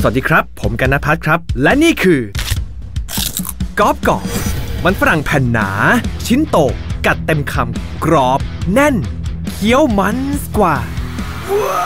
สวัสดีครับผมกันณภัทรครับและนี่คือกรอบมันฝรั่งแผ่นหนาชิ้นโตกัดเต็มคำกรอบแน่นเคี้ยวมันกว่า